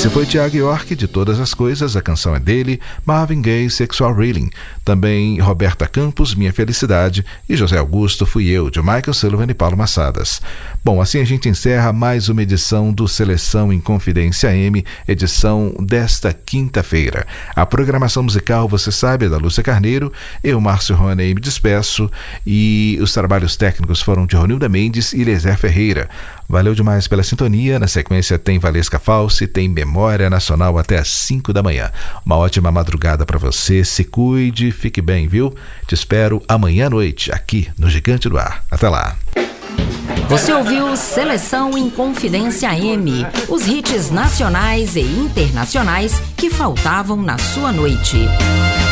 Esse foi Thiago York, De Todas as Coisas, a canção é dele. Marvin Gaye, Sexual Healing. Também Roberta Campos, Minha Felicidade. E José Augusto, Fui Eu, de Michael Sullivan e Paulo Massadas. Bom, assim a gente encerra mais uma edição do Seleção em Confidência M, edição desta quinta-feira. A programação musical, você sabe, é da Lúcia Carneiro. Eu, Márcio Roney, me despeço. E os trabalhos técnicos foram de Ronilda Mendes e Eliezer Ferreira. Valeu demais pela sintonia. Na sequência tem Valesca Falsi, tem Memória Nacional até às 5 da manhã. Uma ótima madrugada para você. Se cuide, fique bem, viu? Te espero amanhã à noite, aqui no Gigante do Ar. Até lá. Você ouviu Seleção em Confidência M, os hits nacionais e internacionais que faltavam na sua noite.